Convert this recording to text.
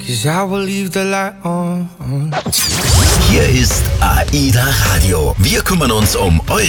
'cause I will leave the light on. Hier ist AIDA Radio. Wir kümmern uns um eure